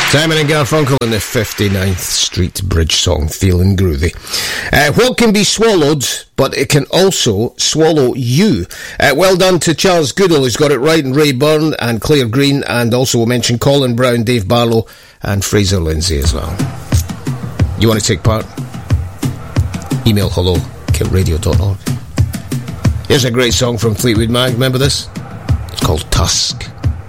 Simon and Garfunkel in the 59th Street Bridge song, Feeling Groovy. What can be swallowed, but it can also swallow you. Well done to Charles Goodall, who's got it right, and Ray Byrne and Claire Green, and also we'll mention Colin Brown, Dave Barlow, and Fraser Lindsay as well. You want to take part? Email hello@kiltradio.org. Here's a great song from Fleetwood Mac. Remember this? It's called Tusk.